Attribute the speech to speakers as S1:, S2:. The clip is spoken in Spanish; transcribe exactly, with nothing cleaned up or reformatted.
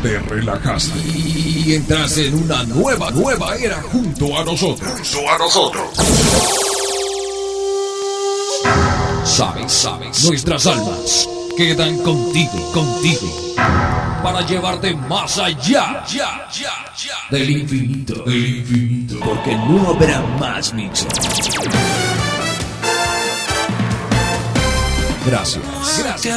S1: te relajaste y entraste en una nueva, nueva era junto a nosotros. Junto a nosotros. Sabes, sabes, nuestras almas quedan contigo, contigo, para llevarte más allá, ya, ya, ya, del infinito, del infinito, porque no habrá más mixes. Gracias. Gracias.